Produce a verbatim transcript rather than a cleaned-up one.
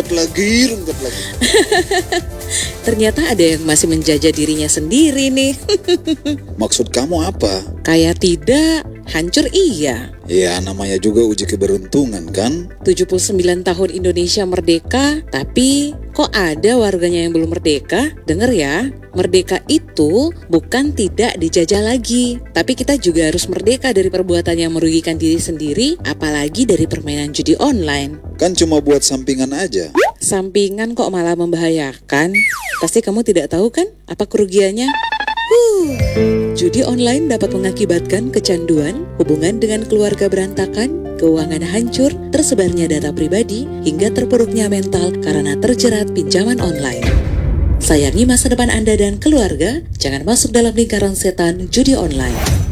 rungkat lagi, rungkat lagi. Ternyata ada yang masih menjajah dirinya sendiri nih. Maksud kamu apa? Kayak tidak, hancur iya. Ya namanya juga uji keberuntungan kan? tujuh puluh sembilan tahun Indonesia merdeka, tapi kok ada warganya yang belum merdeka? Dengar ya, merdeka itu bukan tidak dijajah lagi, tapi kita juga harus merdeka dari perbuatan yang merugikan diri sendiri, apalagi dari permainan judi online. Kan cuma buat sampingan aja. Sampingan kok malah membahayakan? Pasti kamu tidak tahu kan apa kerugiannya? Huh. Judi online dapat mengakibatkan kecanduan, hubungan dengan keluarga berantakan, keuangan hancur, tersebarnya data pribadi, hingga terpuruknya mental karena terjerat pinjaman online. Sayangi masa depan Anda dan keluarga, jangan masuk dalam lingkaran setan judi online.